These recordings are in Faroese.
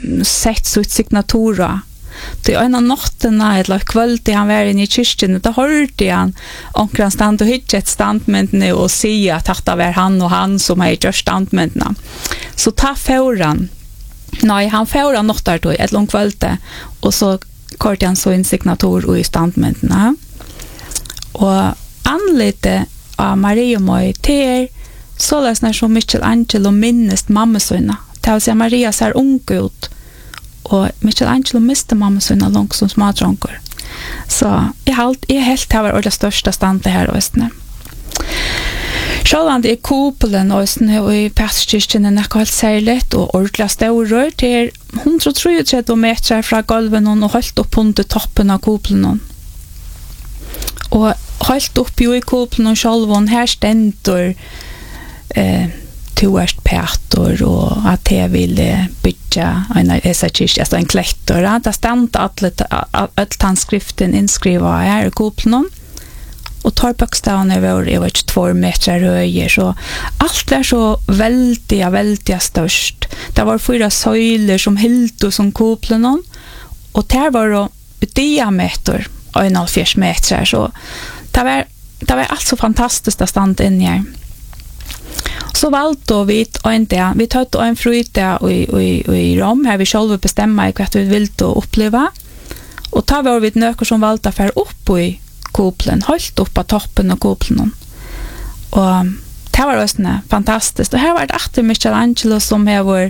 sett sitt signatura. Det ena nattena eller kvällte han var inne i kyrkan, då hörde han onkran stand och hitta ett standmentne och säga att det var han som har gjort standmentna. Så ta fåran. Nej, han fåran nattar då ett långt kvällte och så kortade han så en signatur i standmentna. Och anlite av Maria Moj till så läsnar som Michelangelo minnest mammasöna. Det vill säga Maria ser ung ut och Michelangelo miste mammasöna långt som smadronkor. Så jag helt det var det största standet här i Östne. Självand är kupolen och i Pastorskyrkan är något helt särskilt och ordentligt stora till 133 meter från golven och helt upp under toppen av kupolen. Och helt upp i kupolen och självand här ständer toerst Peter och att jag ville bygga en klättor. Det stämde att handskriften inskriva här i kupolen. Och tar bokstavarna över 2 meter höger. Så allt var så väldigt störst. Det var 4 söjler som hilt som kupolen. Och där var det diameter 1,5 meter. Så det var allt så fantastiskt att stanna in här. Så valde vi vi tog en fruta i Rom här vi själva bestämma vad vi vill uppleva. Och ta var vi nöker som valde att fara upp i kupolen, helt upp på toppen av kupolen. Och det var också fantastiskt. Och här var det Michelangelo som har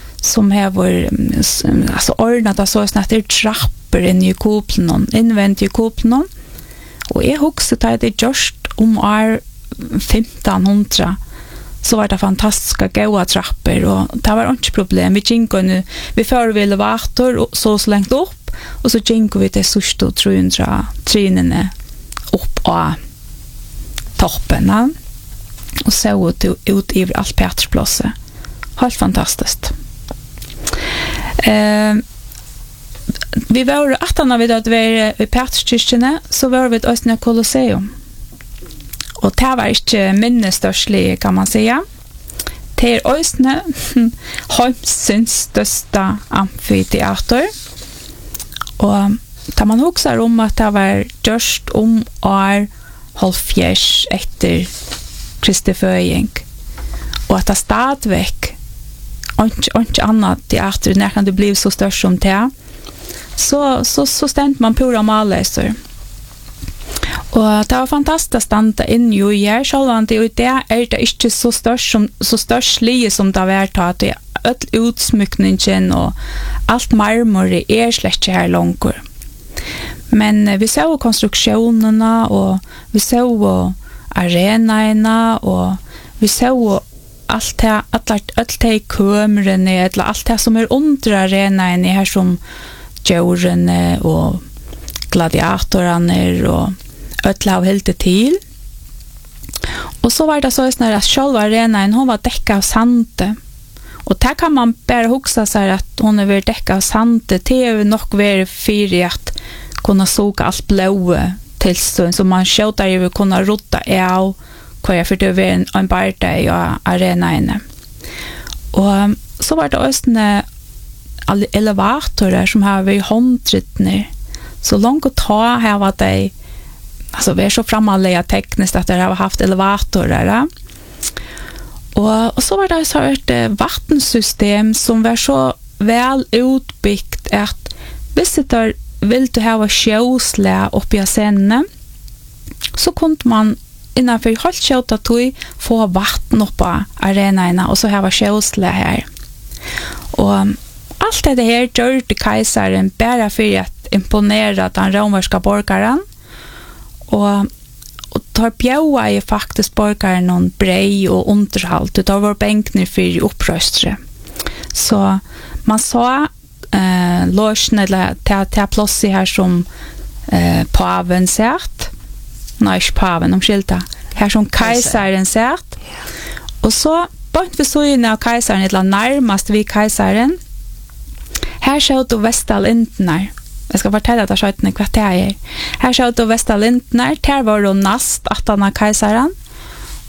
alltså ordnat så att det trappor in i kupolen, invänt i kupolen. Och jag husker att det just år 1500 så var det fantastiska goda trappor och det var inte problem. Vi gick nu, vi förde vi elevator och så längt upp och så gick vi till sista 300 trinene upp på toppen och så ut över allt Petersplatsen. Helt fantastiskt. Vi var när vi var i Peterskyrkan så var vi i Östne Kolosseum. Och det var inte minnestörslig kan man säga. Det är Östne Holmsens största amfiteater. Och tar man huxar om att det var just år 70 efter Kristi föding. Och att det stadväck inte annat teater när kan det bli så störst som det. Så stämt man på malläser. Och det var fantastiskt att stanna in i här. Självant det är det inte så störst lige som det var att det är utsmyckningen och allt marmor är slett här långt. Men vi såg konstruktionerna och vi såg arenorna och vi såg allt det kamerorna eller allt det som är under arenan här som djuren och gladiatorerna och ötla helt det till. Och så var det så att själva arenan hon var täckt av sand. Och där kan man bara huxa sig att hon är väl täckt av sand. Det är nog väl för att kunna såga allt blåa till så man skjuter ju kunna rota av kvar för det var en barda i arenan. Och så var det också elevatorer som har varit hundratner. Så långt att ta här var det alltså vi är så framåt tekniskt att det har haft elevatorer. Och så var det så ett vattensystem som var så väl utbyggt att visitor vill du ha sjöslä uppe i scenen så kunde man innanför halvt kjøta tog få vatten upp på arenaerna och så här var sjöslä här. Och allt det här gjorde kejsaren bara för att imponera den romerska borgaren. Och tar bjöa är faktiskt borgaren någon brej och underhåll. Det var bänkner för uppröstre. Så man sa logen eller till plats här som paven satt. Nej, inte paven, omskilta. Här som kejsaren satt. Och så bort vi så in av kejsaren eller närmast vid kejsaren. Här såg du Vestalintnar. Jag ska fortälla att jag sköt en kvart här. Här såg du Vestalintnar. Här var det nast att han har kejsaren.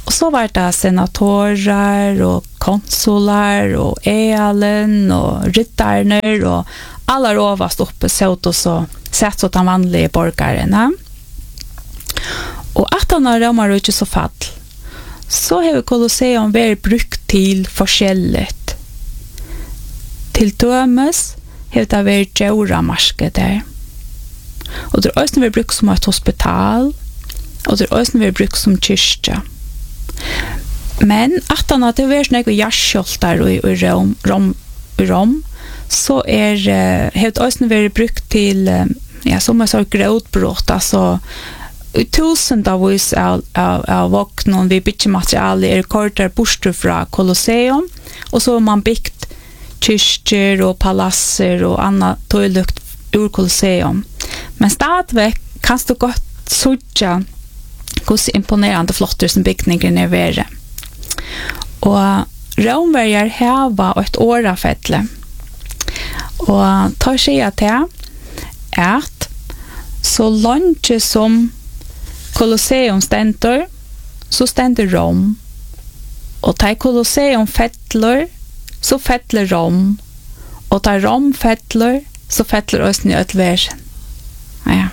Och så var det senatorer och konsular och ealen och ryttarner och alla rovast uppe såt och så sett så de vanliga borgarna. Och att han har romar inte så fall så har Colosseum varit brukt till forskjelligt. Till dömes har det varit djuramarske där. Och det har också varit brukt som ett hospital och det har också varit brukt som kyrka. Men att han har varit några hjärtskjoltar i Rom så har det också varit brukt till som jag sa gråtbrott, alltså tusentavvis av våknon vid byggmaterial är kortar bort från Colosseum och så har man byggt kyrkor och palasser och annat tøylukt ur Colosseum. Men stadväck kan du gott sucha hur imponerande flotter som byggningen är värre. Och romverjar häva ett årafettle. Och tar sig att det att så långt som Colosseum ständer så ständer Rom. Och tar Colosseum fettler så fettler Rom. Och tar Rom fettler så fettler oss nytt världen. Ja.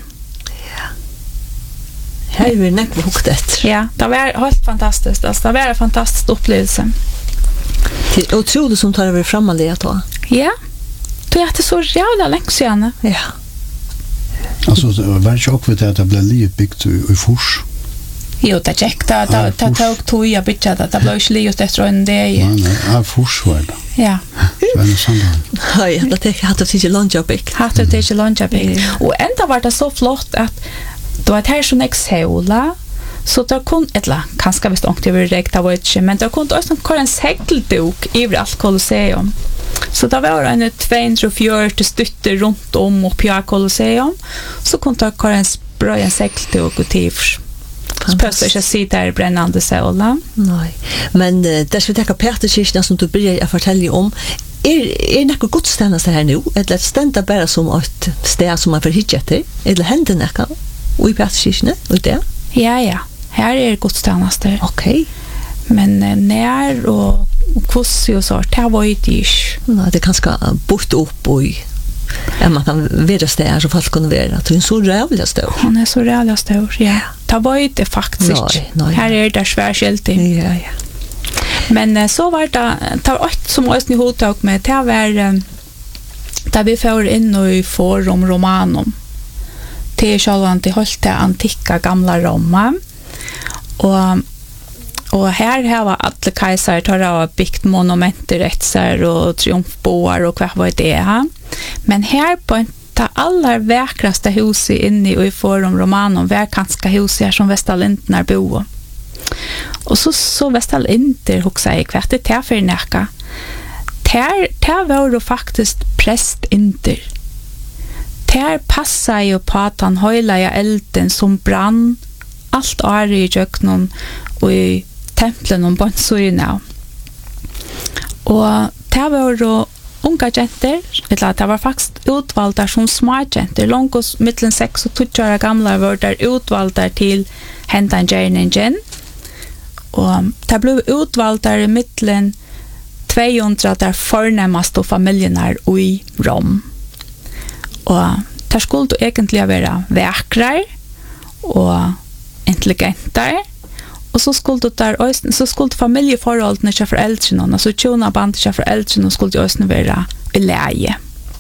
Här är vi näck hukt efter. Ja, det var helt fantastiskt. Alltså, det var en fantastisk upplevelse. Det är otroligt som tar över fram det att ta. Ja. Det är så jävla länge sedan. Ja. Alltså, det var inte också att det blev livet byggt i Fors. Jo, det gick. Det tog tog jag bytte att det blev inte livet efter en dag. Nej, Fors var det. Ja. Det var en sån dag. Ja, det hade det inte Lånjabäck. Hade det inte Lånjabäck. Och ända var det så flott att då var det här som exola så det kom eller kanske visst ångte vi rekta var inte men det kom också en segeldok i allt Colosseum. Så det var en 240 stytter runt om och på Colosseum så kom det en bra segeldok och tivs. Spörs inte sitta där brännande sola. Nej. Men där ska vi ta Peterskirken som du börjar att fortälja om. Är något godstjänst här nu? Eller stända bara som ett ställe som man får hitta till? Eller händer något? Och i Peterskirken? Och det? Ja. Här är godstjänster. Okej. Men när och kuss och så, det var inte ish. Nej, det kanske bort upp och man kan vara där så folk kan vara. Det är så rävliga stor. Hon är så rävliga stor, ja. Det var inte faktiskt. Nej. Här är det svärskilt. Ja. Men så var det var ett som också ni hotade med. Det var där vi får in i Forum Romanum. Det är själva till helt det antika gamla Roma. Och här var alla kejsare tar byggt monumenter rättsar och triumfboar och vad var det här. Men här på det allra vackraste huset inne i Forum Romanum var kanske huset som Västerlinterna bo. Och så Västerlinter också i kvart det här för näka. Här var det faktiskt prästinter. Här passar ju på att han höjla i elden som brann allt år i köknen och i templen om Bonsurina. Och det var då unga jenter, eller det var faktiskt utvalda som små jenter, långt mellan 6 och 20 år gamla var där utvalda till händan gärningen. Och det blev utvalda i mellan 200 där förnämaste familjerna i Rom. Och där skulle egentligen vara vackrar och intelligenter. Och så skulle familjeförhållandena till föräldrarna, alltså tjona band till föräldrarna skulle också vara i läge.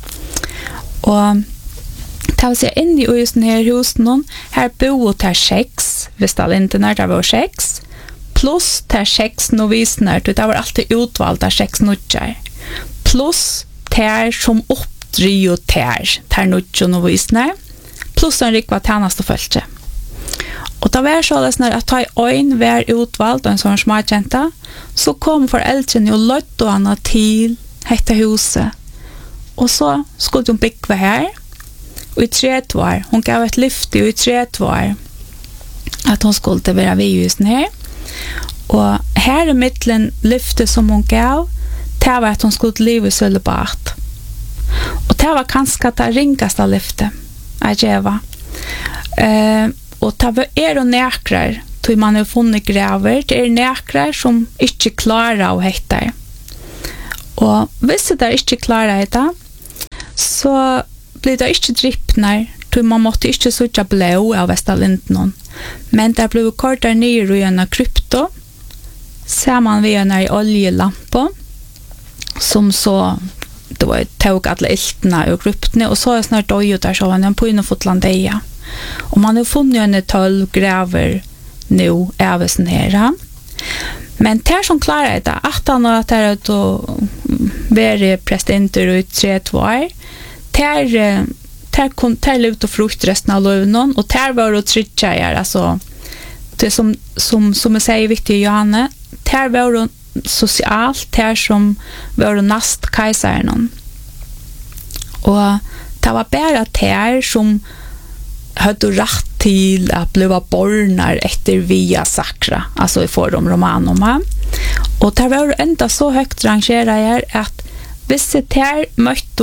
Och det vill säga in i den här husen, här bor det 6, visst det inte när det var 6, plus det 6 novisner, det var alltid utvalda 6 nutjar, plus det som uppdriver det nutjar novisner, plus en rikva tjänast och följt. Och det var så att ta en var utvald och en sån smartjänta så kom föräldrarna och lötte henne till detta huset. Och så skulle hon bygga här och i 3 år. Hon gav ett lyfte i 3 år att hon skulle vara vid husen här. Och här i mitten lyfte som hon gav det var att hon skulle leva i celibat. Och det var kanske det ringaste lyfte att geva. Och det var och näkrar tog man har funnet graver, det nekrar som ikke klarer å hette. Og hvis det ikke klarer det, så blir det ikke drippner, tog man måtte ikke sutte blå av Vestalinden. Men det ble kortet ned i en krypto, ser man ved en oljelampe, som så det var tog alle iltene og kryptene, og så er snart døy der, så var han på Innofotlandeia. Og man har funnet en 12 graver nå øvelsen her. Men det som klarer det, at han har tatt å være presidenter og 3-2 år, det ut og frukt resten av løvnen, og det var å trykke her, altså, det som jeg sier viktig, Johanne, det var å socialt, det som var å nast kejsaren. Og det var bare det som hadde rett til at bli bornar etter via sakra, altså i forum romanoma. Og det var enda så høyt rangeret her at hvis det her møtte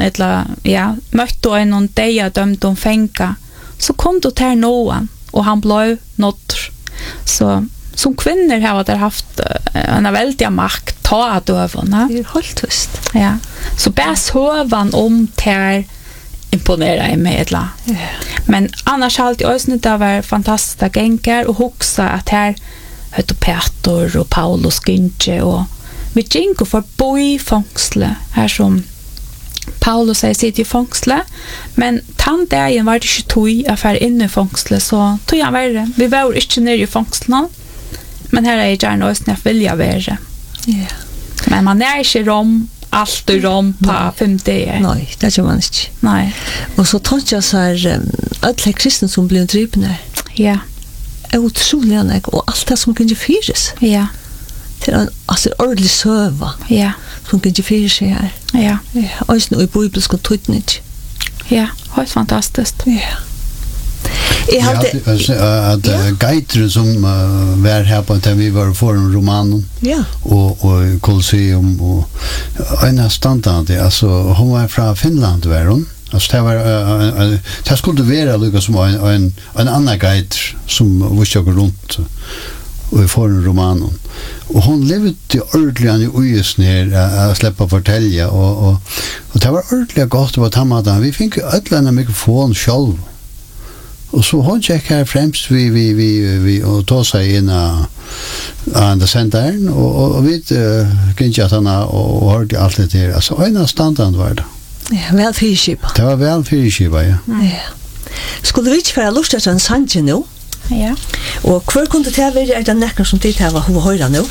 en deia dømt om fenka, så kom det her noen, og han ble nått. Så som kvinner har det haft en veldig makt ta døvene. Det helt visst. Ja. Så bare søvann om til imponerar mig ett la. Men annars har alltid ösnet det var fantastiska gänkar och huxa att här heter Peter och Paulus Ginche och vi gick för boy fångsle här som Paulus säger sitt i fångsle, men tanddagen var det inte tog affär inne i fångsle, så tog han värre. Vi var inte nere i fångslen, men här är gärna ösnet vilja värre. Ja. Men man är inte rom allt i rom på 50. Nej, det gör man inte. Nej. Och så tar jag så här alla kristna som blir drivna. Ja. Otroligt och allt det som kan ju fyras. Ja. Det är alltså ordentlig söva. Ja. Som kan ju fyra sig här. Ja. Ja. Och så i bibelska tutnit. Ja, helt fantastiskt. Ja. Jag hade att guider som var här på att vi var för en roman. Ja. Och Colosseum och en standard alltså hon var från Finland var hon. Alltså det skulle vara lika som en annan guide som var jag runt och i för en roman. Och hon levde ordentligt i ujes ner att släppa fortälja och det var ordentligt gott att ha vi fick alla mikrofon själv. Och så hon checkar främst vi och ta sig in an the center och vi gick att han och hörde allt det där. Alltså en standard var det. Ja, väl fyrskipa. Det var väl fyrskipa, ja. Ja. Skulle vi inte för lust att en sanje nu? Ja. Och kvar kunde det vara den näcken som det här var hur höra nu?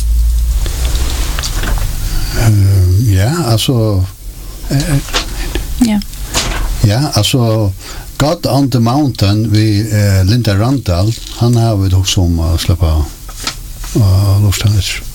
Ja, alltså Ja. ja, alltså God on the Mountain vi Linda Randall, han har vi också som släppa lusten.